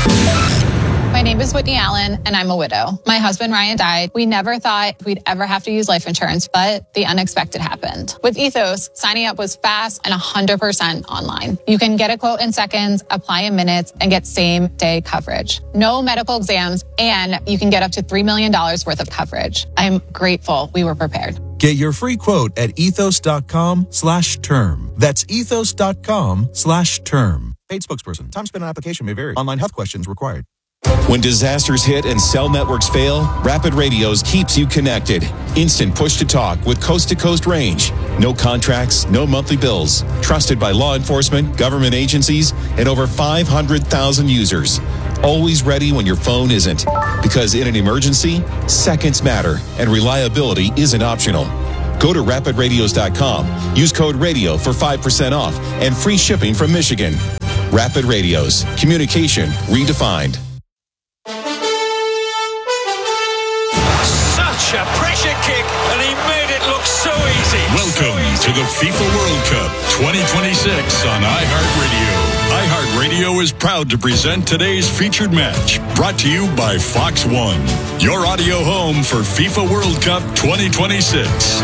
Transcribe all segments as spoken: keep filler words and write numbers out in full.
My name is Whitney Allen, and I'm a widow. My husband, Ryan, died. We never thought we'd ever have to use life insurance, but the unexpected happened. With Ethos, signing up was fast and one hundred percent online. You can get a quote in seconds, apply in minutes, and get same-day coverage. No medical exams, and you can get up to three million dollars worth of coverage. I'm grateful we were prepared. Get your free quote at ethos.com slash term. That's ethos.com slash term. Paid spokesperson. Time spent on application may vary. Online health questions required. When disasters hit and cell networks fail, Rapid Radios keeps you connected. Instant push-to-talk with coast-to-coast range. No contracts, no monthly bills. Trusted by law enforcement, government agencies, and over five hundred thousand users. Always ready when your phone isn't. Because in an emergency, seconds matter, and reliability isn't optional. Go to rapid radios dot com. Use code RADIO for five percent off and free shipping from Michigan. Rapid Radios. Communication redefined. A pressure kick, and he made it look so easy. Welcome so easy. to the FIFA World Cup twenty twenty-six on iHeartRadio. iHeartRadio is proud to present today's featured match, brought to you by Fox One, your audio home for FIFA World Cup twenty twenty-six.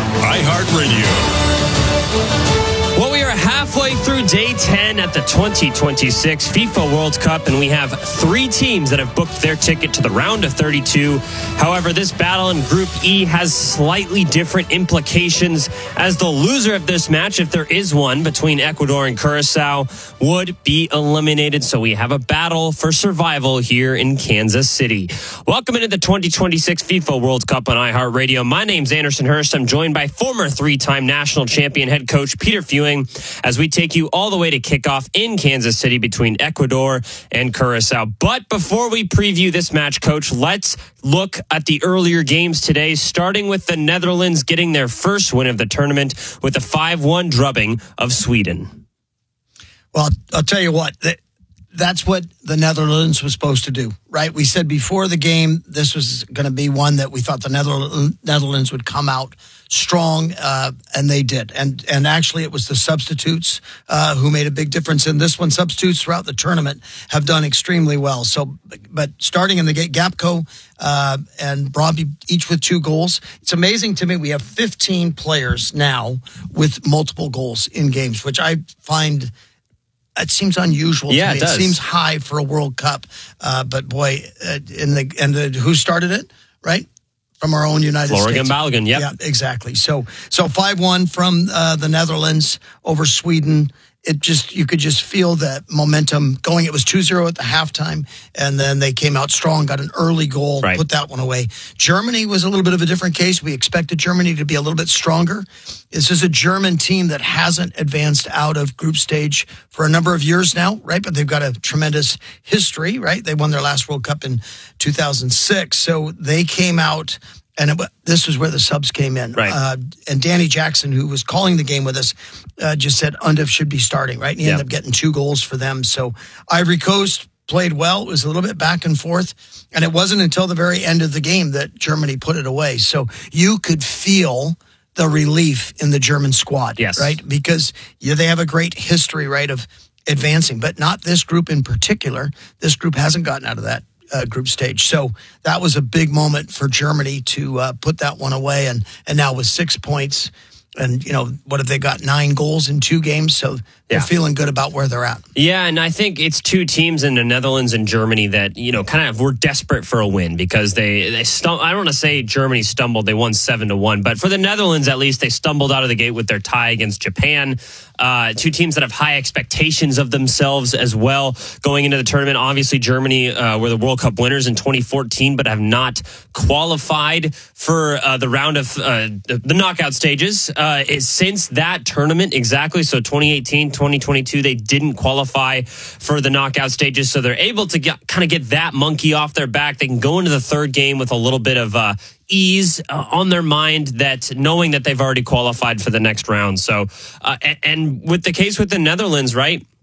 iHeartRadio. Well, we are halfway through day ten at the twenty twenty-six FIFA World Cup, and we have three teams that have booked their ticket to the round of thirty-two. However, this battle in Group E has slightly different implications, as the loser of this match, if there is one, between Ecuador and Curacao, would be eliminated. So we have a battle for survival here in Kansas City. Welcome into the twenty twenty-six FIFA World Cup on iHeartRadio. My name's Anderson Hurst. I'm joined by former three-time national champion head coach Peter Fewing, as we take you all the way to kickoff in Kansas City between Ecuador and Curacao. But before we preview this match, Coach, let's look at the earlier games today, starting with the Netherlands getting their first win of the tournament with a five one drubbing of Sweden. Well, I'll tell you what, that's what the Netherlands was supposed to do, right? We said before the game this was going to be one that we thought the Netherlands would come out strong, uh, and they did. And and actually, it was the substitutes uh, who made a big difference in this one. Substitutes throughout the tournament have done extremely well. So, but starting in the gate, Gapco uh, and Brobby, each with two goals. It's amazing to me. We have fifteen players now with multiple goals in games, which I find... It seems unusual yeah, to me. It, does. It seems high for a World Cup. Uh, but boy, uh, in the and the, who started it, right? From our own United Florian States. Balogun, yep. Yeah, exactly. So so five one from uh, the Netherlands over Sweden. It just, you could just feel that momentum going. It was two zero at the halftime, and then they came out strong, got an early goal, right. Put that one away. Germany was a little bit of a different case. We expected Germany to be a little bit stronger. This is a German team that hasn't advanced out of group stage for a number of years now, right? But they've got a tremendous history, right? They won their last World Cup in two thousand six. So they came out, and it, this was where the subs came in. Right. Uh, and Danny Jackson, who was calling the game with us, uh, just said Undef should be starting, right? And he yeah. ended up getting two goals for them. So Ivory Coast played well. It was a little bit back and forth. And it wasn't until the very end of the game that Germany put it away. So you could feel the relief in the German squad, yes. right? Because yeah, they have a great history, right, of advancing, but not this group in particular. This group hasn't gotten out of that Uh, group stage. So that was a big moment for Germany to uh, put that one away. And, and now with six points and, you know, what have they got? Nine goals in two games. So they're yeah. feeling good about where they're at. Yeah, and I think it's two teams in the Netherlands and Germany that, you know, kind of were desperate for a win because they, they stum- I don't want to say Germany stumbled. They won seven to one. But for the Netherlands, at least, they stumbled out of the gate with their tie against Japan. Uh, two teams that have high expectations of themselves as well going into the tournament. Obviously, Germany uh, were the World Cup winners in twenty fourteen, but have not qualified for uh, the round of uh, the knockout stages uh, since that tournament. Exactly. So twenty eighteen, twenty twenty-two, they didn't qualify for the knockout stages. So they're able to get, kind of get that monkey off their back. They can go into the third game with a little bit of uh, ease uh, on their mind, that knowing that they've already qualified for the next round. So, uh, and, and with the case with the Netherlands, right?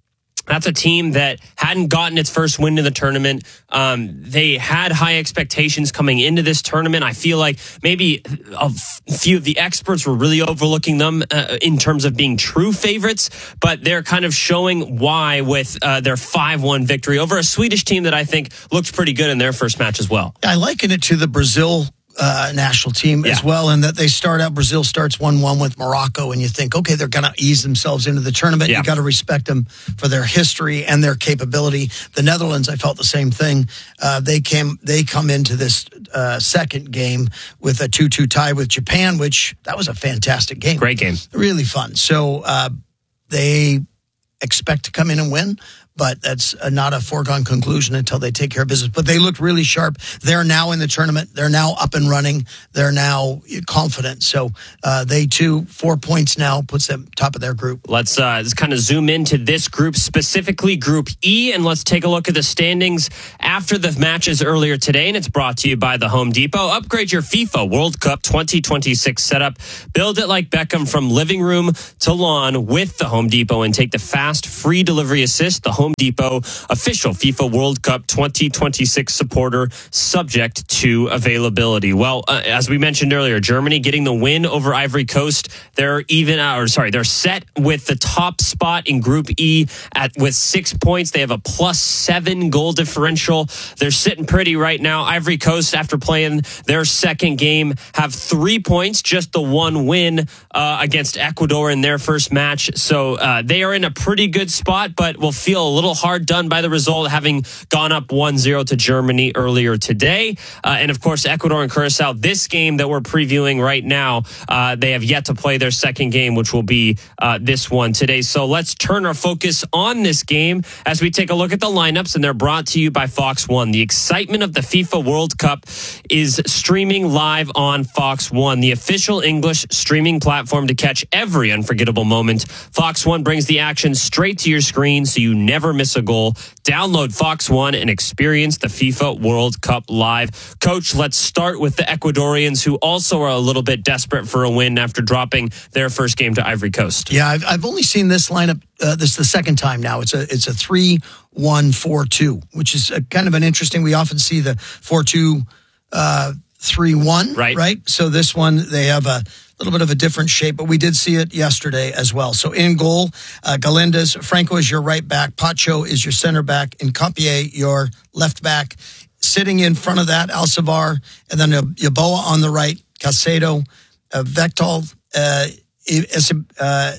That's a team that hadn't gotten its first win in the tournament. Um, they had high expectations coming into this tournament. I feel like maybe a f- few of the experts were really overlooking them uh, in terms of being true favorites, but they're kind of showing why with uh, their five one victory over a Swedish team that I think looked pretty good in their first match as well. I liken it to the Brazil Uh, national team yeah. as well, and that they start out, Brazil starts one one with Morocco, and you think, okay, they're going to ease themselves into the tournament. Yeah. You got to respect them for their history and their capability. The Netherlands, I felt the same thing. Uh, they came, they come into this uh, second game with a two two tie with Japan, which that was a fantastic game. Great game. Really fun. So uh, they expect to come in and win, but that's not a foregone conclusion until they take care of business. But they looked really sharp. They're now in the tournament. They're now up and running. They're now confident. So uh, they, too, four points now, puts them top of their group. Let's, uh, let's kind of zoom into this group, specifically Group E, and let's take a look at the standings after the matches earlier today. And it's brought to you by the Home Depot. Upgrade your FIFA World Cup twenty twenty-six setup. Build it like Beckham from living room to lawn with the Home Depot and take the fast, free delivery assist. The Home Depot, official FIFA World Cup twenty twenty-six supporter, subject to availability. Well, uh, as we mentioned earlier, Germany getting the win over Ivory Coast. They're even, or sorry, they're set with the top spot in Group E at with six points. They have a plus seven goal differential. They're sitting pretty right now. Ivory Coast, after playing their second game, have three points, just the one win uh, against Ecuador in their first match. So uh, they are in a pretty good spot, but will feel a little hard done by the result, having gone up one zero to Germany earlier today. Uh, and of course, Ecuador and Curacao, this game that we're previewing right now, uh, they have yet to play their second game, which will be uh, this one today. So let's turn our focus on this game as we take a look at the lineups, and they're brought to you by Fox One. The excitement of the FIFA World Cup is streaming live on Fox One, the official English streaming platform to catch every unforgettable moment. Fox One brings the action straight to your screen so you never miss a goal. Download Fox One and experience the FIFA World Cup live. Coach, let's start with the Ecuadorians, who also are a little bit desperate for a win after dropping their first game to Ivory Coast. Yeah, I've, I've only seen this lineup. Uh, this is the second time now. It's a it's a three one four two, which is a, kind of an interesting. We often see the four two uh, three one, right? Right. So this one they have a little bit of a different shape, but we did see it yesterday as well. So in goal, uh, Galindez, Franco is your right back, Pacho is your center back, and Campier your left back. Sitting in front of that, Alcivar, and then Yaboa on the right, Caicedo, uh, Vectol, uh, uh,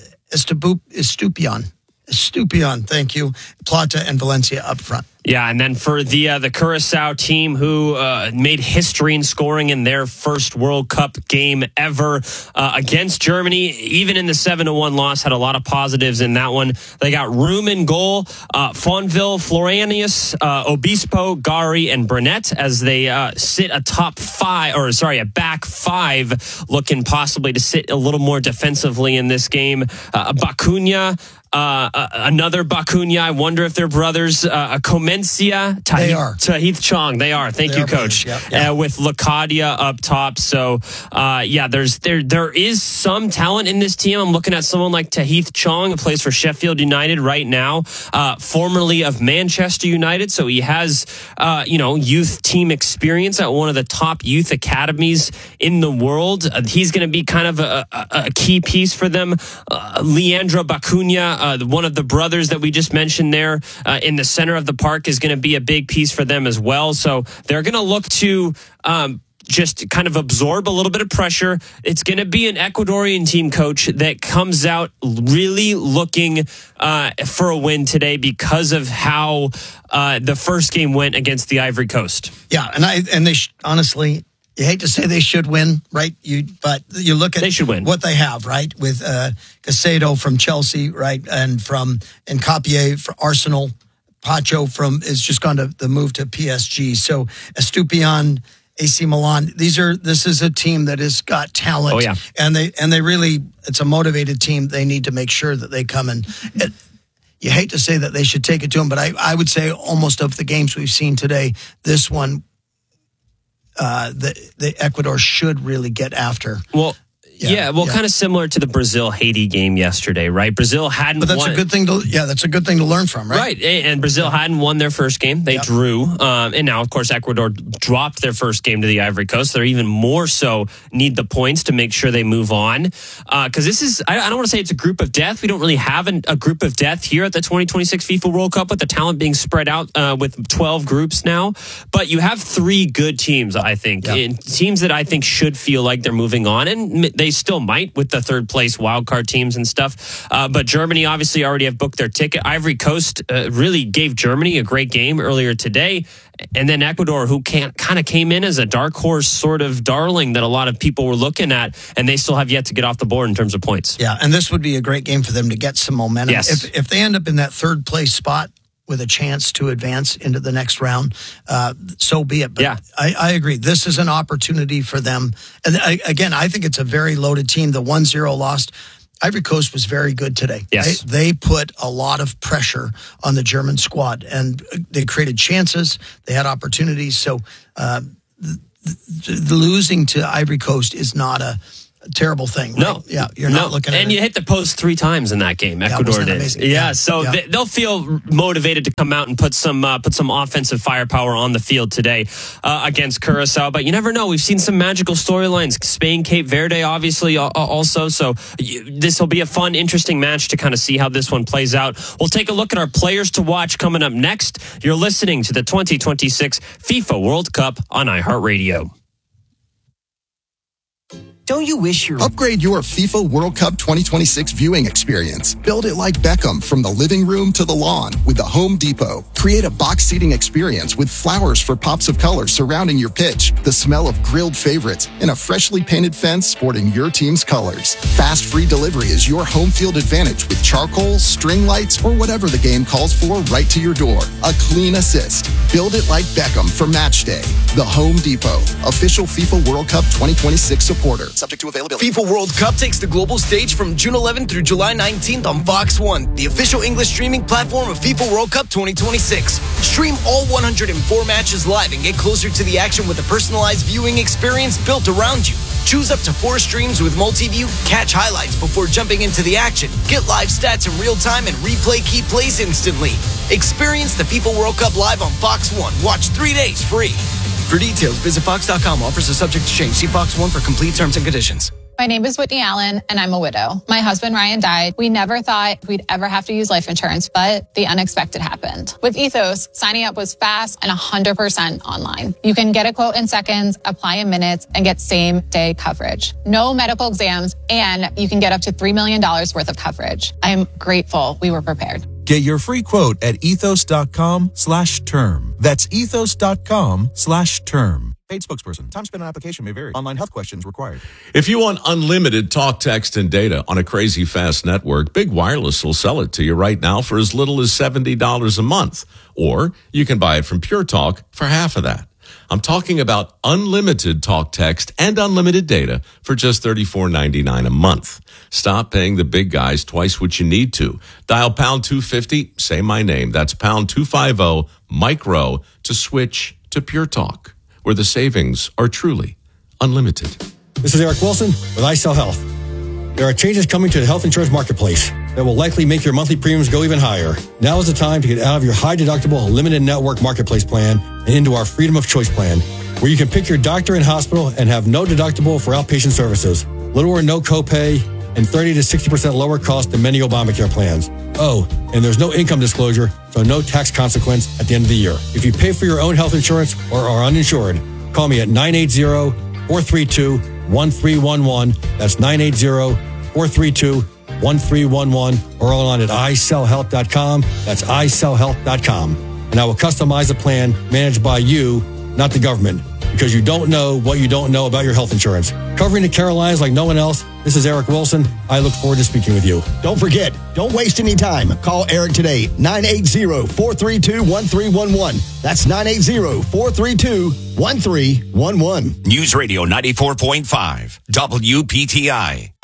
Estupion. Estupion, thank you. Plata and Valencia up front. Yeah, and then for the uh, the Curacao team, who uh, made history in scoring in their first World Cup game ever uh, against Germany, even in the seven to one loss, had a lot of positives in that one. They got room in goal, uh, Fonville, Floranius, uh, Obispo, Gari, and Burnett as they uh, sit a top five, or sorry, a back five, looking possibly to sit a little more defensively in this game. Uh, Bacunia, Uh, uh, another Bacunia. I wonder if they're brothers. Uh, Comencia, Tahith, they are. Tahith Chong. They are. Thank they you, are Coach. Yep, yep. Uh, with Lacadia up top. So, uh, yeah, there's there there is some talent in this team. I'm looking at someone like Tahith Chong, who plays for Sheffield United right now, uh, formerly of Manchester United. So he has, uh, you know, youth team experience at one of the top youth academies in the world. Uh, he's going to be kind of a, a, a key piece for them. Uh, Leandro Bacunia, Uh, one of the brothers that we just mentioned there uh, in the center of the park, is going to be a big piece for them as well. So they're going to look to um, just kind of absorb a little bit of pressure. It's going to be an Ecuadorian team, Coach, that comes out really looking uh, for a win today because of how uh, the first game went against the Ivory Coast. Yeah, and I and they sh- honestly, you hate to say they should win, right? You, but you look at they should win. what they have, right? With uh, Caicedo from Chelsea, right, and from and Campier for Arsenal, Pacho from is just gone to the move to P S G. So Estupion, A C Milan. These are this is a team that has got talent. Oh yeah, and they and they really it's a motivated team. They need to make sure that they come and. It, you hate to say that they should take it to them, but I I would say almost of the games we've seen today, this one. Uh, the the Ecuador should really get after. Well, Yeah, yeah well, yeah. kind of similar to the Brazil-Haiti game yesterday, right? Brazil hadn't But that's won. a good thing to, yeah, that's a good thing to learn from, right? Right, and Brazil yeah. hadn't won their first game. They yep. drew. Um, and now, of course, Ecuador dropped their first game to the Ivory Coast. They're even more so need the points to make sure they move on. Because uh, this is, I, I don't want to say it's a group of death. We don't really have an, a group of death here at the twenty twenty-six FIFA World Cup with the talent being spread out uh, with twelve groups now. But you have three good teams, I think. Yep. And teams that I think should feel like they're moving on. And they still might with the third place wildcard teams and stuff. Uh, but Germany obviously already have booked their ticket. Ivory Coast uh, really gave Germany a great game earlier today. And then Ecuador, who can't, kind of came in as a dark horse sort of darling that a lot of people were looking at, and they still have yet to get off the board in terms of points. Yeah, and this would be a great game for them to get some momentum. Yes. If, if they end up in that third place spot with a chance to advance into the next round, uh, so be it. But yeah. I, I agree. This is an opportunity for them. And I, again, I think it's a very loaded team. The one zero lost. Ivory Coast was very good today. Yes. They, they put a lot of pressure on the German squad, and they created chances. They had opportunities. So uh, the, the losing to Ivory Coast is not a terrible thing. Right? No. Yeah, you're no. not looking at And it. you hit the post three times in that game, Ecuador yeah, did. Amazing? Yeah, yeah, so yeah. They, they'll feel motivated to come out and put some uh, put some offensive firepower on the field today uh, against Curacao. But you never know. We've seen some magical storylines. Spain, Cape Verde, obviously, uh, also. So this will be a fun, interesting match to kind of see how this one plays out. We'll take a look at our players to watch coming up next. You're listening to the twenty twenty-six FIFA World Cup on iHeartRadio. Don't you wish your... Upgrade your FIFA World Cup twenty twenty-six viewing experience. Build it like Beckham from the living room to the lawn with the Home Depot. Create a box seating experience with flowers for pops of color surrounding your pitch, the smell of grilled favorites, and a freshly painted fence sporting your team's colors. Fast free delivery is your home field advantage with charcoal, string lights, or whatever the game calls for right to your door. A clean assist. Build it like Beckham for match day. The Home Depot, official FIFA World Cup twenty twenty-six supporter. Subject to availability. FIFA World Cup takes the global stage from June eleventh through July nineteenth on Fox one, the official English streaming platform of FIFA World Cup twenty twenty-six. Stream all one hundred four matches live and get closer to the action with a personalized viewing experience built around you. Choose up to four streams with multi-view, catch highlights before jumping into the action, get live stats in real time, and replay key plays instantly. Experience the FIFA World Cup live on Fox one. Watch three days free. For details, visit fox dot com. Offers are subject to change. See Fox one for complete terms and conditions. My name is Whitney Allen, and I'm a widow. My husband, Ryan, died. We never thought we'd ever have to use life insurance, but the unexpected happened. With Ethos, signing up was fast and one hundred percent online. You can get a quote in seconds, apply in minutes, and get same-day coverage. No medical exams, and you can get up to three million dollars worth of coverage. I am grateful we were prepared. Get your free quote at ethos.com slash term. That's ethos.com slash term. Paid spokesperson. Time spent on application may vary. Online health questions required. If you want unlimited talk, text, and data on a crazy fast network, Big Wireless will sell it to you right now for as little as seventy dollars a month. Or you can buy it from Pure Talk for half of that. I'm talking about unlimited talk, text, and unlimited data for just thirty-four ninety-nine a month. Stop paying the big guys twice what you need to. Dial pound two fifty, say my name. That's pound two fifty, micro, to switch to Pure Talk, where the savings are truly unlimited. This is Eric Wilson with iCell Health. There are changes coming to the health insurance marketplace that will likely make your monthly premiums go even higher. Now is the time to get out of your high-deductible limited network marketplace plan and into our Freedom of Choice plan, where you can pick your doctor and hospital and have no deductible for outpatient services, little or no copay, and thirty to sixty percent lower cost than many Obamacare plans. Oh, and there's no income disclosure, so no tax consequence at the end of the year. If you pay for your own health insurance or are uninsured, call me at nine eight zero, four three two, one three one one. That's nine eight zero, four three two, one three one one, or online at i cell health dot com. That's i cell health dot com. And I will customize a plan managed by you, not the government, because you don't know what you don't know about your health insurance. Covering the Carolinas like no one else, this is Eric Wilson. I look forward to speaking with you. Don't forget, don't waste any time. Call Eric today, nine eight zero, four three two, one three one one. That's nine eight zero, four three two, one three one one. News Radio ninety-four point five, W P T I.